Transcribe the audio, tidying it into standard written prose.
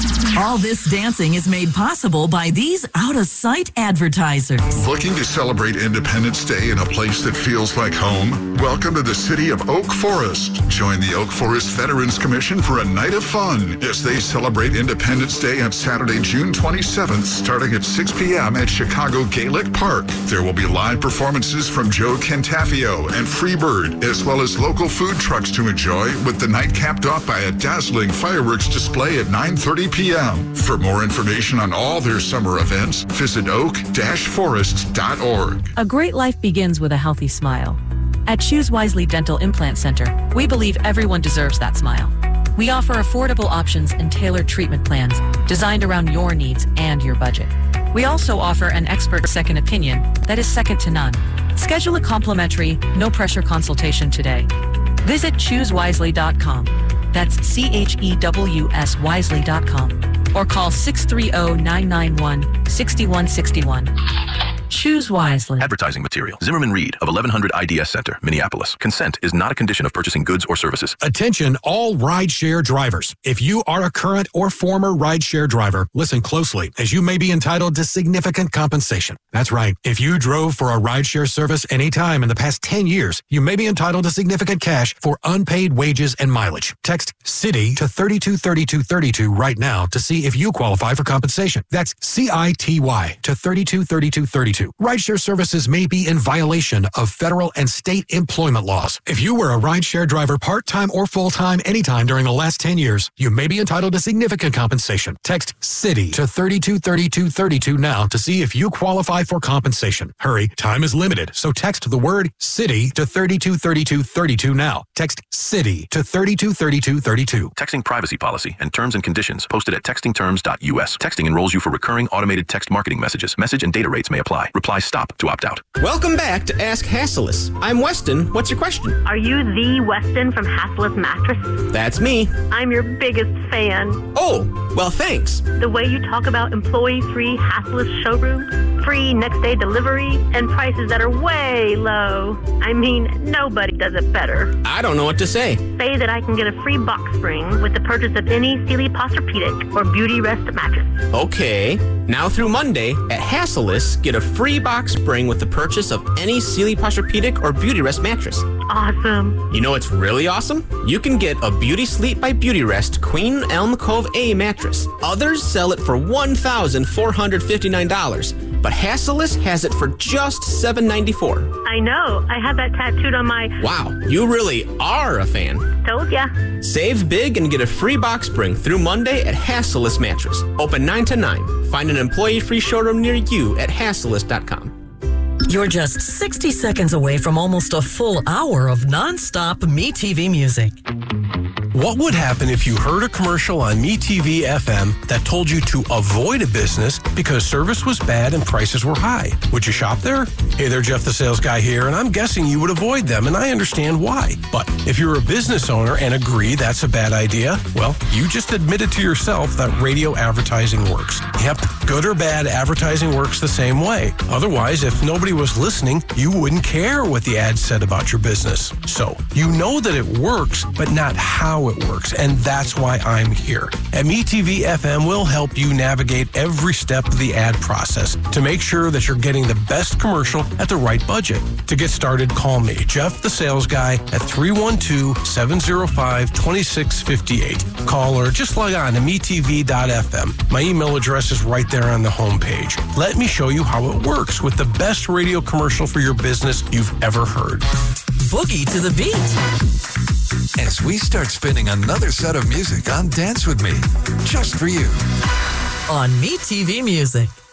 All this dancing is made possible by these out-of-sight advertisers. Looking to celebrate Independence Day in a place that feels like home? Welcome to the city of Oak Forest. Join the Oak Forest Veterans Commission for a night of fun as they celebrate Independence Day on Saturday, June 27th, starting at 6 p.m. at Chicago Gaelic Park. There will be live performances from Joe Cantafio and Freebird, as well as local food trucks to enjoy, with the night capped off by a dazzling fireworks display at 9:30 p.m. For more information on all their summer events, visit oak-forest.org. A great life begins with a healthy smile. At Choose Wisely Dental Implant Center, we believe everyone deserves that smile. We offer affordable options and tailored treatment plans designed around your needs and your budget. We also offer an expert second opinion that is second to none. Schedule a complimentary, no-pressure consultation today. Visit ChooseWisely.com. That's CHEWS Wisely.com. Or call 630-991-6161. Choose wisely. Advertising material. Zimmerman Reed of 1100 IDS Center, Minneapolis. Consent is not a condition of purchasing goods or services. Attention all rideshare drivers. If you are a current or former rideshare driver, listen closely, as you may be entitled to significant compensation. That's right. If you drove for a rideshare service anytime in the past 10 years, you may be entitled to significant cash for unpaid wages and mileage. Text CITY to 323232 right now to see if you qualify for compensation. That's CITY to 323232. Rideshare services may be in violation of federal and state employment laws. If you were a rideshare driver part-time or full-time anytime during the last 10 years, you may be entitled to significant compensation. Text CITY to 323232 now to see if you qualify for compensation. Hurry, time is limited, so text the word CITY to 323232 now. Text CITY to 323232. Texting privacy policy and terms and conditions posted at textingterms.us. Texting enrolls you for recurring automated text marketing messages. Message and data rates may apply. Reply STOP to opt out. Welcome back to Ask Hassellus. I'm Weston. What's your question? Are you the Weston from Hassellus Mattress? That's me. I'm your biggest fan. Oh, well, thanks. The way you talk about employee-free Hassellus showroom, free next-day delivery, and prices that are way low. I mean, nobody does it better. I don't know what to say. Say that I can get a free box spring with the purchase of any Sealy Posturepedic or Beauty Rest mattress. Okay. Now through Monday, at Hassellus, get a free box spring with the purchase of any Sealy Posturepedic or Beauty Rest mattress. Awesome. You know what's really awesome? You can get a Beauty Sleep by Beauty Rest Queen Elm Cove A mattress. Others sell it for $1,459, but Hassellus has it for just $794. I know. I have that tattooed on my... Wow, you really are a fan. Told ya. Save big and get a free box spring through Monday at Hassellus Mattress. Open 9 to 9. Find an employee-free showroom near you at hassellus.com. You're just 60 seconds away from almost a full hour of non-stop MeTV music. What would happen if you heard a commercial on MeTV FM that told you to avoid a business because service was bad and prices were high? Would you shop there? Hey there, Jeff the Sales Guy here, and I'm guessing you would avoid them, and I understand why. But if you're a business owner and agree that's a bad idea, well, you just admitted to yourself that radio advertising works. Yep, good or bad, advertising works the same way. Otherwise, if nobody was listening, you wouldn't care what the ad said about your business. So, you know that it works, but not how it works, and that's why I'm here. At MeTV FM, we'll help you navigate every step of the ad process to make sure that you're getting the best commercial at the right budget. To get started, call me, Jeff the Sales Guy, at 312-705-2658. Call or just log on to metv.fm. My email address is right there on the homepage. Let me show you how it works with the best radio commercial for your business you've ever heard. Boogie to the beat. As we start spinning another set of music on Dance With Me, just for you. On MeTV Music.